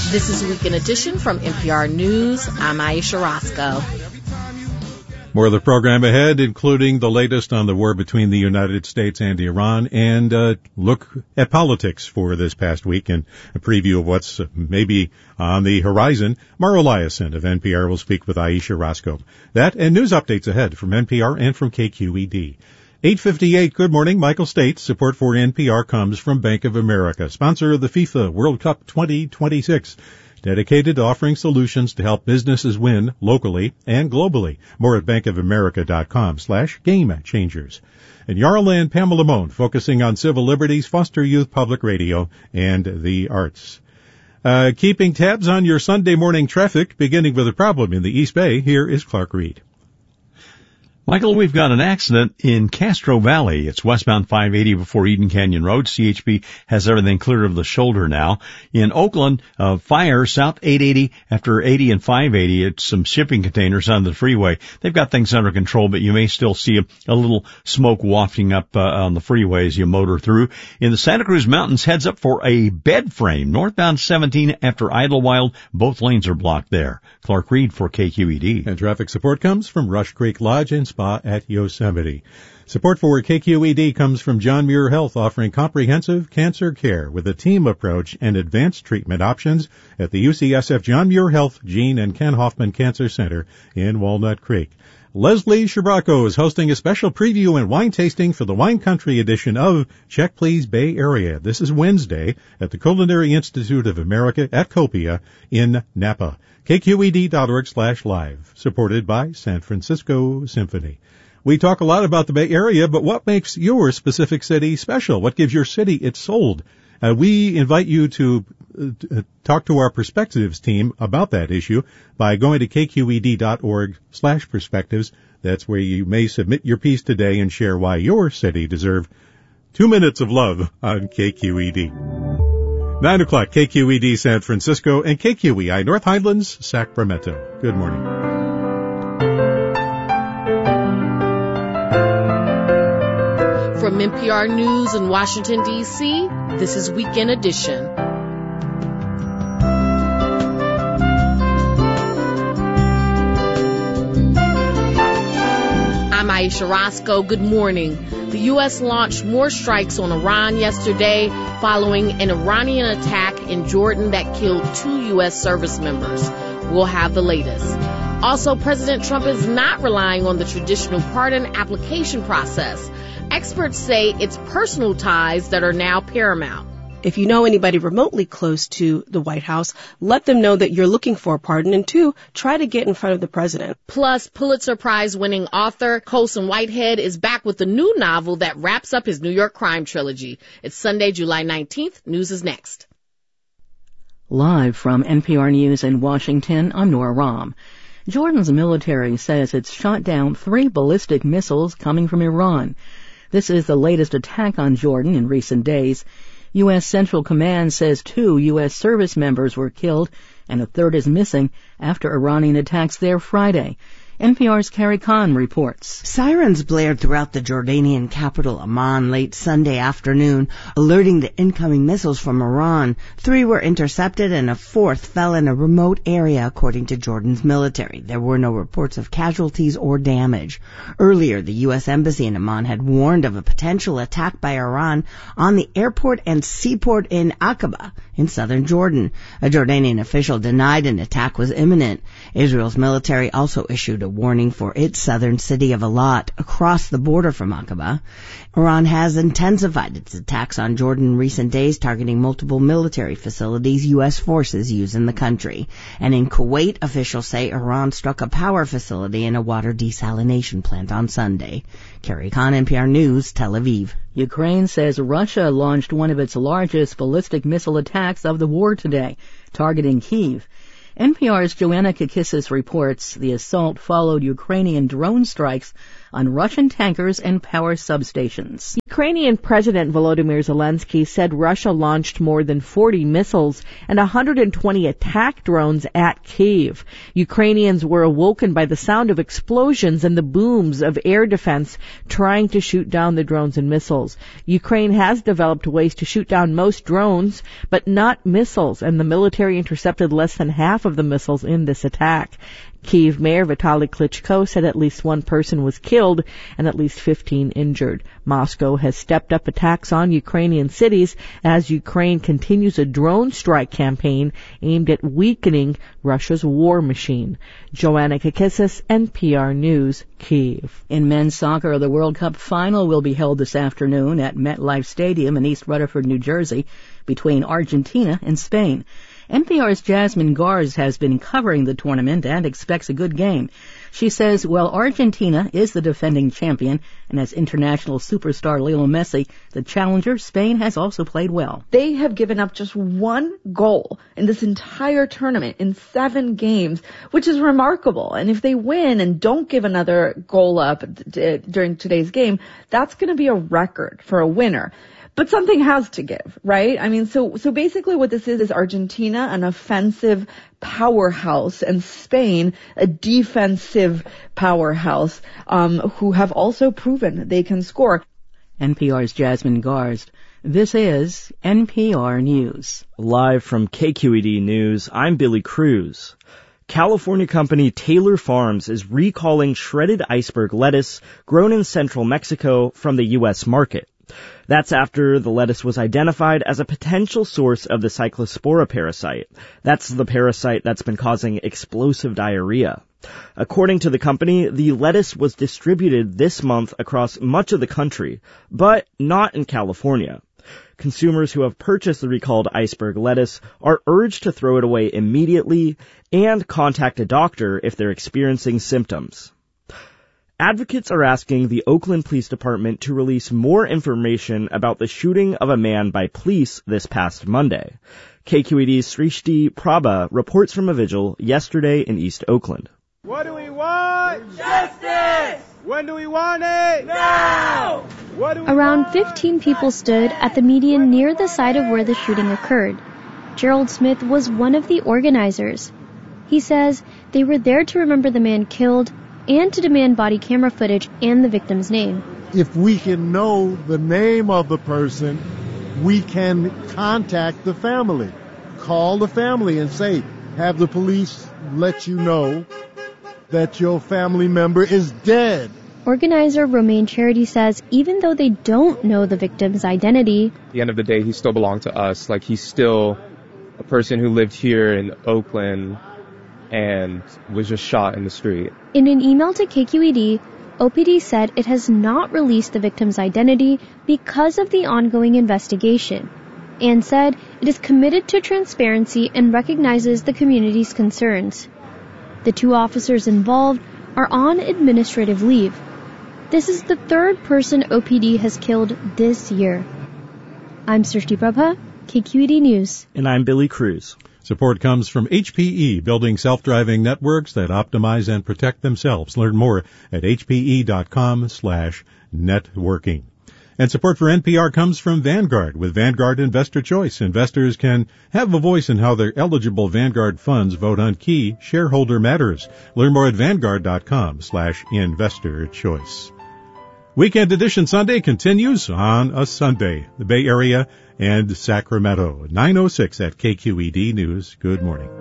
This is Weekend Edition from NPR News. I'm Aisha Roscoe. More of the program ahead, including the latest on the war between the United States and Iran, and look at politics for this past week and a preview of what's maybe on the horizon. Mara Eliason of NPR will speak with Aisha Roscoe. That and news updates ahead from NPR and from KQED. 8:58, good morning. Michael States. Support for NPR comes from Bank of America, sponsor of the FIFA World Cup 2026. Dedicated to offering solutions to help businesses win locally and globally. More at bankofamerica.com/game changers. And Jarl and Pamela Mohn focusing on civil liberties, Foster Youth Public Radio, and the arts. Keeping tabs on your Sunday morning traffic, beginning with a problem in the East Bay, here is Clark Reed. Michael, we've got an accident in Castro Valley. It's westbound 580 before Eden Canyon Road. CHP has everything clear of the shoulder now. In Oakland, fire south 880 after 80 and 580. It's some shipping containers on the freeway. They've got things under control, but you may still see a little smoke wafting up on the freeway as you motor through. In the Santa Cruz Mountains, heads up for a bed frame. Northbound 17 after Idlewild. Both lanes are blocked there. Clark Reed for KQED. And traffic support comes from Rush Creek Lodge and Spa at Yosemite. Support for KQED comes from John Muir Health, offering comprehensive cancer care with a team approach and advanced treatment options at the UCSF John Muir Health Gene and Ken Hoffman Cancer Center in Walnut Creek. Leslie Sciabracco is hosting a special preview and wine tasting for the Wine Country edition of Check Please Bay Area. This is Wednesday at the Culinary Institute of America at Copia in Napa. KQED.org/live. Supported by San Francisco Symphony. We talk a lot about the Bay Area, but what makes your specific city special? What gives your city its soul? We invite you to talk to our Perspectives team about that issue by going to KQED.org/perspectives. That's where you may submit your piece today and share why your city deserves 2 minutes of love on KQED. 9 o'clock, KQED San Francisco and KQEI North Highlands, Sacramento. Good morning. From NPR News in Washington, D.C., this is Weekend Edition. I'm Aisha Roscoe. Good morning. The U.S. launched more strikes on Iran yesterday following an Iranian attack in Jordan that killed 2 U.S. service members. We'll have the latest. Also, President Trump is not relying on the traditional pardon application process. Experts say it's personal ties that are now paramount. If you know anybody remotely close to the White House, let them know that you're looking for a pardon. And 2, try to get in front of the president. Plus, Pulitzer Prize-winning author Colson Whitehead is back with a new novel that wraps up his New York crime trilogy. It's Sunday, July 19th. News is next. Live from NPR News in Washington, I'm Nora Rahm. Jordan's military says it's shot down 3 ballistic missiles coming from Iran. This is the latest attack on Jordan in recent days. U.S. Central Command says 2 U.S. service members were killed and a 3rd is missing after Iranian attacks there Friday. NPR's Carrie Kahn reports. Sirens blared throughout the Jordanian capital Amman late Sunday afternoon, alerting the incoming missiles from Iran. 3 were intercepted and a 4th fell in a remote area, according to Jordan's military. There were no reports of casualties or damage. Earlier, the U.S. Embassy in Amman had warned of a potential attack by Iran on the airport and seaport in Aqaba in southern Jordan. A Jordanian official denied an attack was imminent. Israel's military also issued a warning for its southern city of Eilat across the border from Aqaba. Iran has intensified its attacks on Jordan in recent days, targeting multiple military facilities U.S. forces use in the country. And in Kuwait, officials say Iran struck a power facility and a water desalination plant on Sunday. Carrie Kahn, NPR News, Tel Aviv. Ukraine says Russia launched one of its largest ballistic missile attacks of the war today, targeting Kyiv. NPR's Joanna Kakissis reports the assault followed Ukrainian drone strikes on Russian tankers and power substations. Ukrainian President Volodymyr Zelensky said Russia launched more than 40 missiles and 120 attack drones at Kyiv. Ukrainians were awoken by the sound of explosions and the booms of air defense trying to shoot down the drones and missiles. Ukraine has developed ways to shoot down most drones, but not missiles, and the military intercepted less than half of the missiles in this attack. Kyiv Mayor Vitaly Klitschko said at least one person was killed and at least 15 injured. Moscow has stepped up attacks on Ukrainian cities as Ukraine continues a drone strike campaign aimed at weakening Russia's war machine. Joanna Kakissis, NPR News, Kyiv. In men's soccer, the World Cup final will be held this afternoon at MetLife Stadium in East Rutherford, New Jersey, between Argentina and Spain. NPR's Jasmine Garz has been covering the tournament and expects a good game. She says, while Argentina is the defending champion and has international superstar Lionel Messi, the challenger, Spain, has also played well. They have given up just one goal in this entire tournament in 7 games, which is remarkable. And if they win and don't give another goal up during today's game, that's going to be a record for a winner. But something has to give, right? I mean, so basically what this is Argentina, an offensive powerhouse, and Spain, a defensive powerhouse, who have also proven they can score. NPR's Jasmine Garz. This is NPR News. Live from KQED News, I'm Billy Cruz. California company Taylor Farms is recalling shredded iceberg lettuce grown in central Mexico from the U.S. market. That's after the lettuce was identified as a potential source of the Cyclospora parasite. That's the parasite that's been causing explosive diarrhea. According to the company, the lettuce was distributed this month across much of the country, but not in California. Consumers who have purchased the recalled iceberg lettuce are urged to throw it away immediately and contact a doctor if they're experiencing symptoms. Advocates are asking the Oakland Police Department to release more information about the shooting of a man by police this past Monday. KQED's Srishti Prabha reports from a vigil yesterday in East Oakland. What do we want? Justice! When do we want it? Now! Around 15 people stood at the median near the site of where the shooting occurred. Gerald Smith was one of the organizers. He says they were there to remember the man killed and to demand body camera footage and the victim's name. If we can know the name of the person, we can contact the family. Call the family and say, have the police let you know that your family member is dead. Organizer Romaine Charity says even though they don't know the victim's identity, at the end of the day, he still belonged to us. Like, he's still a person who lived here in Oakland and was just shot in the street. In an email to KQED, OPD said it has not released the victim's identity because of the ongoing investigation, and said it is committed to transparency and recognizes the community's concerns. The 2 officers involved are on administrative leave. This is the 3rd person OPD has killed this year. I'm Srishti Prabha, KQED News. And I'm Billy Cruz. Support comes from HPE, building self-driving networks that optimize and protect themselves. Learn more at hpe.com/networking. And support for NPR comes from Vanguard. With Vanguard Investor Choice, investors can have a voice in how their eligible Vanguard funds vote on key shareholder matters. Learn more at Vanguard.com/investor choice. Weekend Edition Sunday continues on a Sunday. The Bay Area and Sacramento. 9:06 at KQED News. Good morning.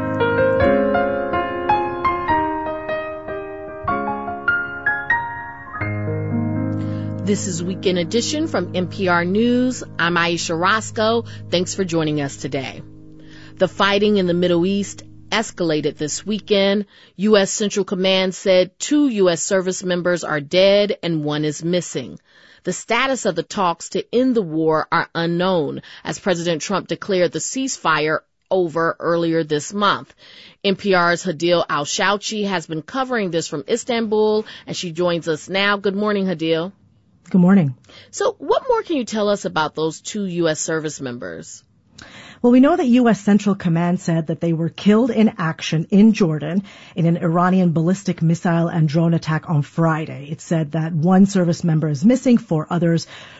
This is Weekend Edition from NPR News. I'm Aisha Roscoe. Thanks for joining us today. The fighting in the Middle East escalated this weekend. U.S. Central Command said 2 U.S. service members are dead and 1 is missing. The status of the talks to end the war are unknown, as President Trump declared the ceasefire over earlier this month. NPR's Hadil Al-Shauchi has been covering this from Istanbul, and she joins us now. Good morning, Hadil. Good morning. So what more can you tell us about those 2 U.S. service members? Well, we know that U.S. Central Command said that they were killed in action in Jordan in an Iranian ballistic missile and drone attack on Friday. It said that one service member is missing, 4 others